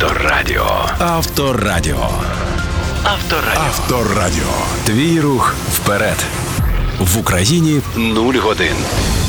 Авторадіо. Авторадіо. Авторадіо. Твій рух вперед. В Україні 0 годин.